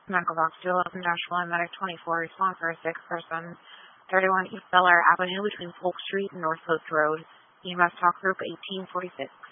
Medical Box 211-1, Medic 24, respond for a sick person. 31 East Bel Air Avenue between Polk Street and North Post Road. EMS Talk Group 1846.